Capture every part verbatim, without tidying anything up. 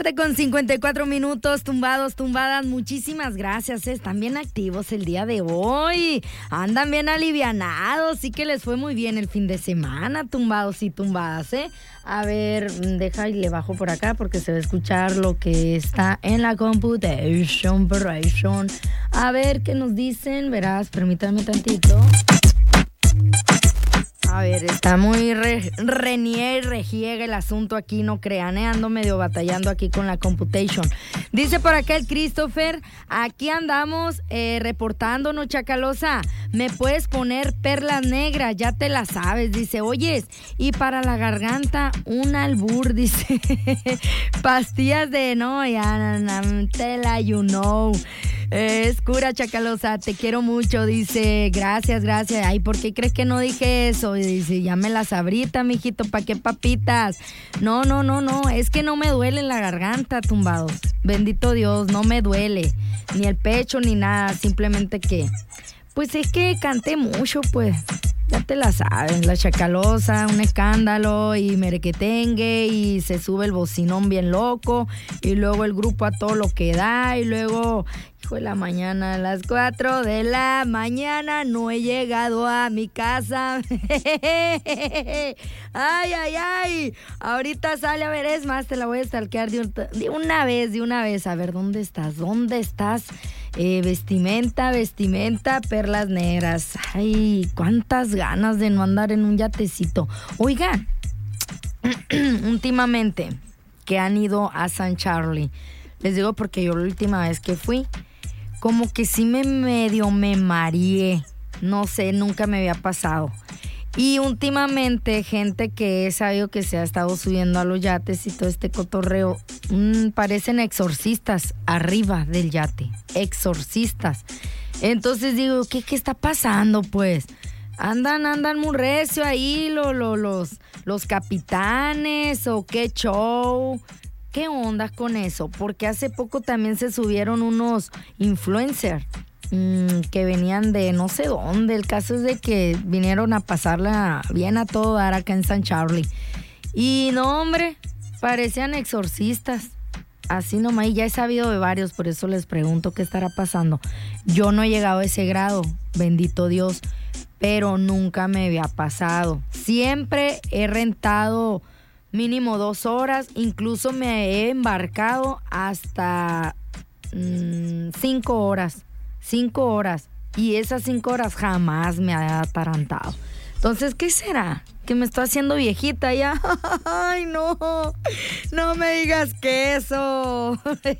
Con cincuenta y cuatro minutos, tumbados, tumbadas, muchísimas gracias, ¿eh? Están bien activos el día de hoy, andan bien alivianados, sí que les fue muy bien el fin de semana, tumbados y tumbadas, ¿eh? A ver, deja y le bajo por acá porque se va a escuchar lo que está en la computation, operation. A ver qué nos dicen, verás, permítame tantito. A ver, está muy re, reniega y rejiega el asunto aquí, no crean, ¿eh? Ando medio batallando aquí con la computation. Dice por acá el Christopher, aquí andamos eh, reportándonos, Chacalosa. ¿Me puedes poner perlas negras? Ya te las sabes, dice. Oyes, y para la garganta, un albur, dice. Pastillas de, no, ya, no, tela, you know. Eh, es cura, Chacalosa, te quiero mucho, dice, gracias, gracias. Ay, ¿por qué crees que no dije eso? Y dice, ya me las abrita, mijito, ¿pa' qué papitas? No, no, no, no, es que no me duele la garganta, tumbados. Bendito Dios, no me duele, ni el pecho, ni nada, simplemente que, pues es que canté mucho, pues. Ya te la sabes, la Chacalosa, un escándalo y merequetengue y se sube el bocinón bien loco y luego el grupo a todo lo que da y luego, hijo de la mañana, a las cuatro de la mañana no he llegado a mi casa. Ay, ay, ay, ahorita sale, a ver, es más, te la voy a stalkear de, un, de una vez, de una vez, a ver, ¿dónde estás? ¿Dónde estás? Eh, vestimenta, vestimenta, perlas negras. Ay, cuántas ganas de no andar en un yatecito. Oigan, últimamente que han ido a San Charlie, les digo porque yo la última vez que fui, como que sí me medio me mareé. No sé, nunca me había pasado. Y últimamente, gente que he sabido que se ha estado subiendo a los yates y todo este cotorreo, mmm, parecen exorcistas arriba del yate. Exorcistas. Entonces digo, ¿qué, qué está pasando, pues? Andan, andan muy recio ahí lo, lo, los, los capitanes o qué show. ¿Qué onda con eso? Porque hace poco también se subieron unos influencers que venían de no sé dónde. El caso es de que vinieron a pasarla bien a todo dar acá en San Charlie. Y no, hombre, parecían exorcistas. Así nomás, y ya he sabido de varios, por eso les pregunto qué estará pasando. Yo no he llegado a ese grado, bendito Dios, pero nunca me había pasado. Siempre he rentado mínimo dos horas, incluso me he embarcado hasta mmm, cinco horas. Cinco horas. Y esas cinco horas jamás me ha atarantado. Entonces, ¿qué será? ¿Que me estoy haciendo viejita ya? ¡Ay, no! No me digas que eso.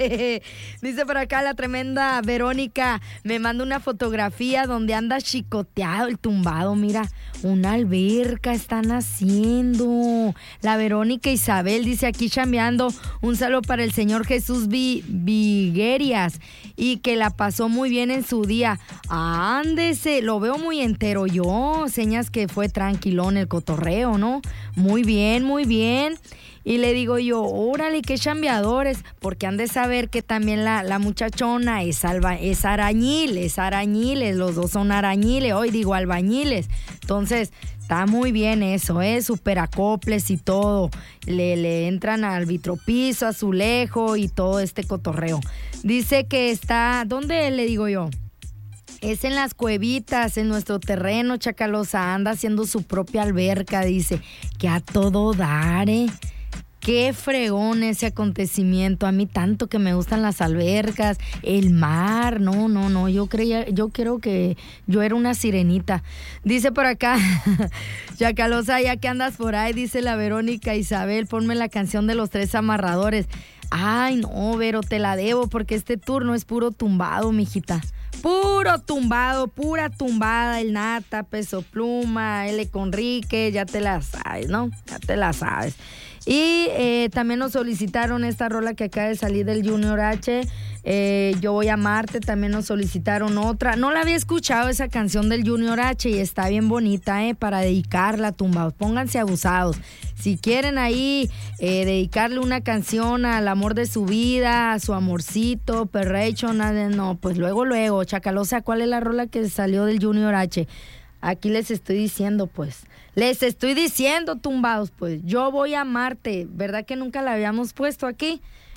Dice por acá la tremenda Verónica, me manda una fotografía donde anda chicoteado el tumbado. Mira, una alberca están haciendo. La Verónica Isabel dice aquí chambeando. Un saludo para el señor Jesús Vi- Viguerias y que la pasó muy bien en su día. Ándese, lo veo muy entero yo. Señas que fue tranquilón el cotorreo, ¿no? Muy bien, muy bien. Y le digo yo, órale, qué chambeadores, porque han de saber que también la, la muchachona es, alba, es arañil, es arañiles, los dos son arañiles, hoy digo albañiles. Entonces, está muy bien eso, ¿eh? Super acoples y todo. Le, le entran al vitropiso, azulejo y todo este cotorreo. Dice que está, ¿dónde le digo yo? Es en las cuevitas, en nuestro terreno, Chacalosa, anda haciendo su propia alberca, dice, que a todo dar, ¿eh? Qué fregón ese acontecimiento, a mí tanto que me gustan las albercas, el mar, no, no, no, yo creía, yo creo que yo era una sirenita. Dice por acá, Chacalosa, ya que andas por ahí, dice la Verónica Isabel, ponme la canción de los tres amarradores. Ay, no, Vero, te la debo porque este turno es puro tumbado, mijita. Puro tumbado, pura tumbada, el Nata, Peso Pluma, L. Conrique, ya te la sabes, ¿no? Ya te la sabes. Y eh, también nos solicitaron esta rola que acaba de salir del Junior H, eh, Yo Voy a Amarte, también nos solicitaron otra. No la había escuchado esa canción del Junior H y está bien bonita, eh, para dedicarla, tumbados. Pónganse abusados. Si quieren ahí eh, dedicarle una canción al amor de su vida, a su amorcito, perrecho, nada, no, pues luego, luego, Chacalosa, ¿cuál es la rola que salió del Junior H? Aquí les estoy diciendo, pues. Les estoy diciendo, tumbados, pues. Yo Voy a Amarte. ¿Verdad que nunca la habíamos puesto aquí?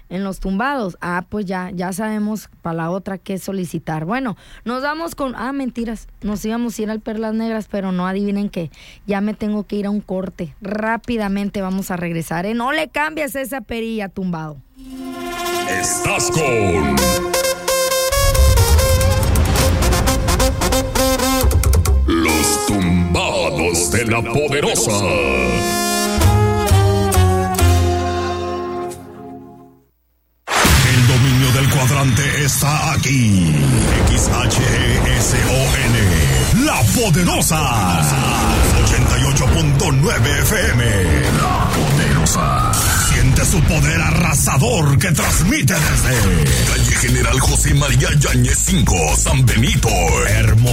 en los tumbados. Ah, pues ya, ya sabemos para la otra qué solicitar. Bueno, nos vamos con... Ah, mentiras. Nos íbamos a ir al Perlas Negras, pero no, adivinen qué. Ya me tengo que ir a un corte. Rápidamente vamos a regresar, ¿eh? No le cambies esa perilla, tumbado. Estás con... Los tumbados de la poderosa. El dominio del cuadrante está aquí. X H E S O N, La Poderosa. ochenta y ocho punto nueve F M. La Poderosa. Siente su poder arrasador que transmite desde calle General José María Yáñez cinco, San Benito, Hermoso.